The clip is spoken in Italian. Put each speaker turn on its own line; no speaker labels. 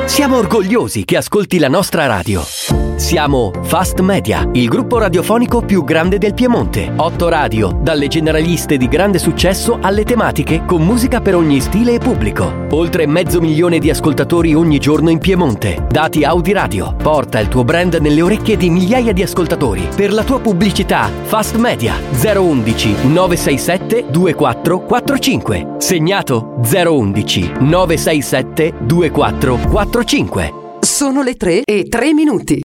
Siamo orgogliosi che ascolti la nostra radio. Siamo Fast Media, il gruppo radiofonico più grande del Piemonte. 8 radio, dalle generaliste di grande successo alle tematiche con musica per ogni stile e pubblico. Oltre 500.000 di ascoltatori ogni giorno in Piemonte. Dati Audi Radio. Porta il tuo brand nelle orecchie di migliaia di ascoltatori. Per la tua pubblicità, Fast Media 011 967 2445. Segnato 011 967 2445.
Sono le 3:03.